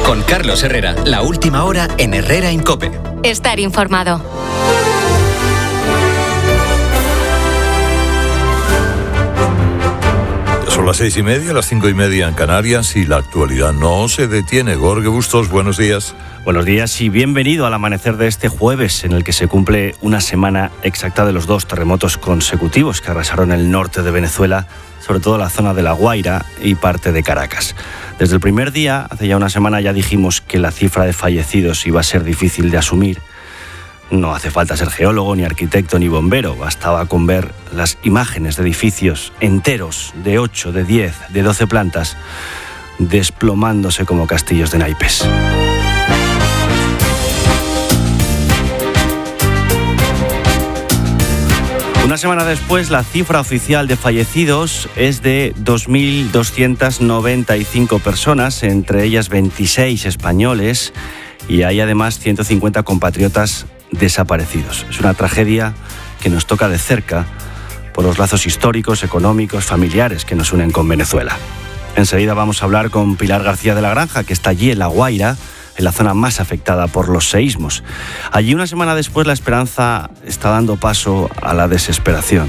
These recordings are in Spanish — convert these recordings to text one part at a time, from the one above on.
Con Carlos Herrera, la última hora en Herrera en COPE. Estar informado. Son las 6:30, las 5:30 en Canarias y la actualidad no se detiene. Jorge Bustos, buenos días. Buenos días y bienvenido al amanecer de este jueves, en el que se cumple una semana exacta de los 2 terremotos consecutivos que arrasaron el norte de Venezuela, sobre todo la zona de La Guaira y parte de Caracas. Desde el primer día, hace ya una semana, ya dijimos que la cifra de fallecidos iba a ser difícil de asumir. No hace falta ser geólogo, ni arquitecto, ni bombero. Bastaba con ver las imágenes de edificios enteros de 8, de 10, de 12 plantas, desplomándose como castillos de naipes. Una semana después, la cifra oficial de fallecidos es de 2.295 personas, entre ellas 26 españoles, y hay además 150 compatriotas desaparecidos. Es una tragedia que nos toca de cerca por los lazos históricos, económicos, familiares que nos unen con Venezuela. Enseguida vamos a hablar con Pilar García de la Granja, que está allí en La Guaira, en la zona más afectada por los seísmos. Allí, una semana después, la esperanza está dando paso a la desesperación.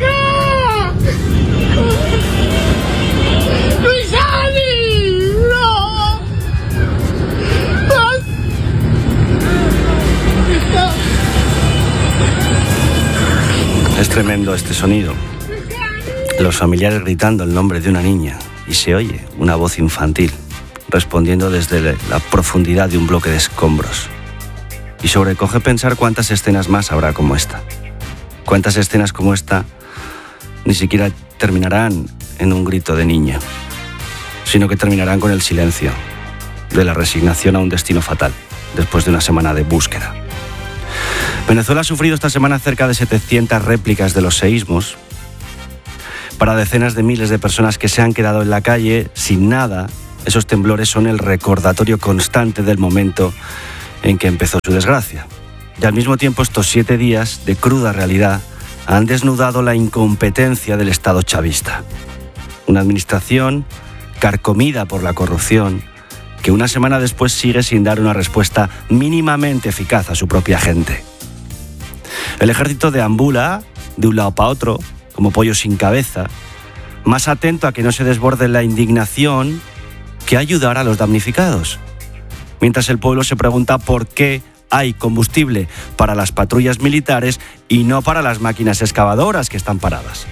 Es tremendo este sonido. Los familiares gritando el nombre de una niña y se oye una voz infantil respondiendo desde la profundidad de un bloque de escombros. Y sobrecoge pensar cuántas escenas más habrá como esta. Cuántas escenas como esta ni siquiera terminarán en un grito de niña, sino que terminarán con el silencio de la resignación a un destino fatal después de una semana de búsqueda. Venezuela ha sufrido esta semana cerca de 700 réplicas de los seísmos. Para decenas de miles de personas que se han quedado en la calle sin nada, esos temblores son el recordatorio constante del momento en que empezó su desgracia. Y al mismo tiempo, estos 7 días de cruda realidad han desnudado la incompetencia del Estado chavista. Una administración carcomida por la corrupción, que una semana después sigue sin dar una respuesta mínimamente eficaz a su propia gente. El ejército deambula de un lado para otro, como pollo sin cabeza, más atento a que no se desborde la indignación que ayudar a los damnificados. Mientras el pueblo se pregunta por qué hay combustible para las patrullas militares y no para las máquinas excavadoras que están paradas.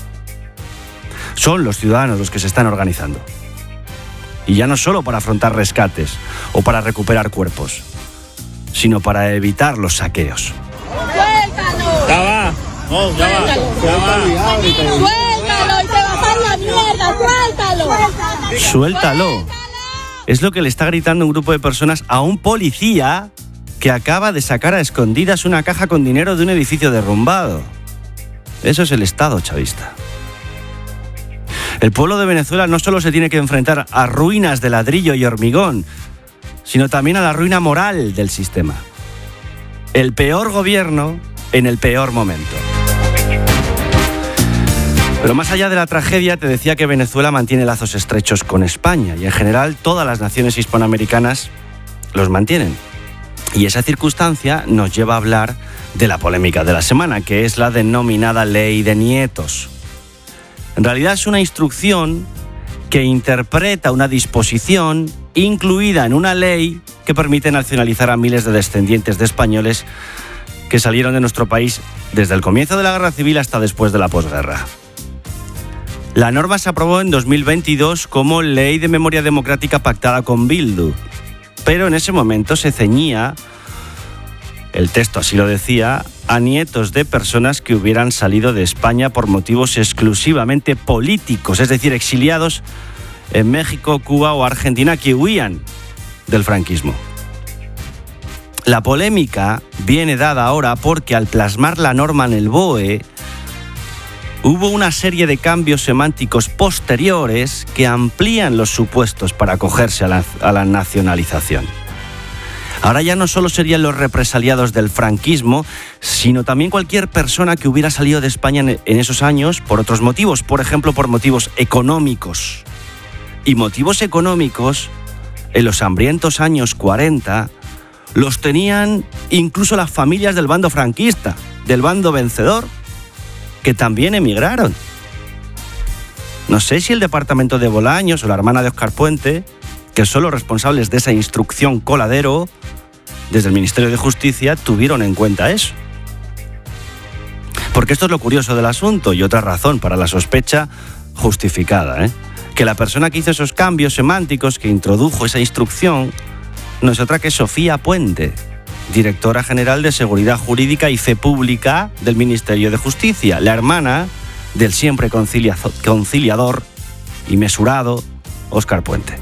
Son los ciudadanos los que se están organizando. Y ya no solo para afrontar rescates o para recuperar cuerpos, sino para evitar los saqueos. ¡Suéltalo! Ya va. No, ya va. ¡Suéltalo! ¡Y te vas a la mierda! ¡Suéltalo! ¡Suéltalo! Es lo que le está gritando un grupo de personas a un policía que acaba de sacar a escondidas una caja con dinero de un edificio derrumbado. Eso es el Estado chavista. El pueblo de Venezuela no solo se tiene que enfrentar a ruinas de ladrillo y hormigón, sino también a la ruina moral del sistema. El peor gobierno en el peor momento. Pero más allá de la tragedia, te decía que Venezuela mantiene lazos estrechos con España y en general todas las naciones hispanoamericanas los mantienen. Y esa circunstancia nos lleva a hablar de la polémica de la semana, que es la denominada Ley de Nietos. En realidad es una instrucción que interpreta una disposición incluida en una ley que permite nacionalizar a miles de descendientes de españoles que salieron de nuestro país desde el comienzo de la Guerra Civil hasta después de la posguerra. La norma se aprobó en 2022 como Ley de Memoria Democrática pactada con Bildu, pero en ese momento se ceñía, el texto así lo decía, a nietos de personas que hubieran salido de España por motivos exclusivamente políticos, es decir, exiliados en México, Cuba o Argentina que huían del franquismo. La polémica viene dada ahora porque al plasmar la norma en el BOE, hubo una serie de cambios semánticos posteriores que amplían los supuestos para acogerse a la nacionalización. Ahora ya no solo serían los represaliados del franquismo, sino también cualquier persona que hubiera salido de España en esos años por otros motivos, por ejemplo, por motivos económicos. Y motivos económicos en los hambrientos años 40, los tenían incluso las familias del bando franquista, del bando vencedor, que también emigraron. No sé si el departamento de Bolaños o la hermana de Óscar Puente, que son los responsables de esa instrucción Coladero, desde el Ministerio de Justicia, tuvieron en cuenta eso. Porque esto es lo curioso del asunto y otra razón para la sospecha justificada, que la persona que hizo esos cambios semánticos, que introdujo esa instrucción, no es otra que Sofía Puente, directora general de Seguridad Jurídica y Fe Pública del Ministerio de Justicia, la hermana del siempre conciliador y mesurado Óscar Puente.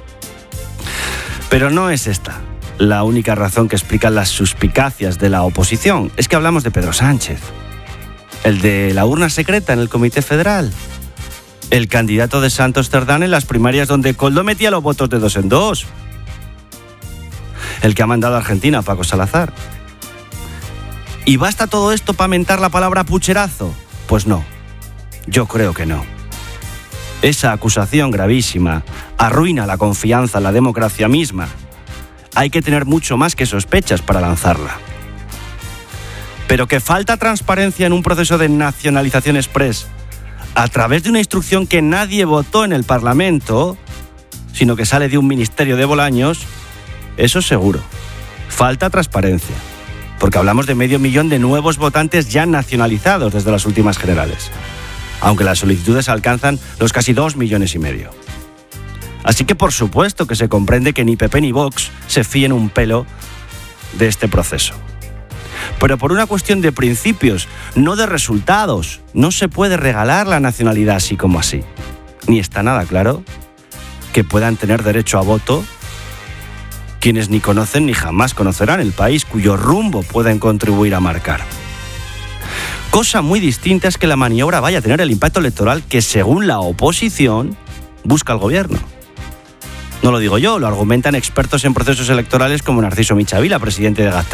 Pero no es esta la única razón que explica las suspicacias de la oposición. Es que hablamos de Pedro Sánchez, el de la urna secreta en el Comité Federal, el candidato de Santos Cerdán en las primarias donde Koldo metía los votos de 2 en 2, el que ha mandado a Argentina a Paco Salazar. ¿Y basta todo esto para mentar la palabra pucherazo? Pues no, yo creo que no. Esa acusación gravísima arruina la confianza en la democracia misma. Hay que tener mucho más que sospechas para lanzarla. Pero que falta transparencia en un proceso de nacionalización express a través de una instrucción que nadie votó en el Parlamento, sino que sale de un ministerio de Bolaños, eso seguro. Falta transparencia, porque hablamos de 500.000 de nuevos votantes ya nacionalizados desde las últimas generales, aunque las solicitudes alcanzan los casi 2,5 millones. Así que por supuesto que se comprende que ni PP ni Vox se fíen un pelo de este proceso. Pero por una cuestión de principios, no de resultados, no se puede regalar la nacionalidad así como así. Ni está nada claro que puedan tener derecho a voto quienes ni conocen ni jamás conocerán el país cuyo rumbo pueden contribuir a marcar. Cosa muy distinta es que la maniobra vaya a tener el impacto electoral que, según la oposición, busca el gobierno. No lo digo yo, lo argumentan expertos en procesos electorales como Narciso Michavila, presidente de GAT3.